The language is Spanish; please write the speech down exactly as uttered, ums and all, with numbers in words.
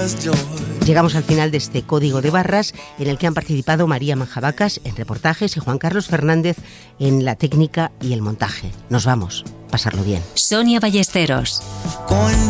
Llegamos al final de este código de barras en el que han participado María Manjabacas en reportajes y Juan Carlos Fernández en la técnica y el montaje. Nos vamos. Pasarlo bien. Sonia Ballesteros.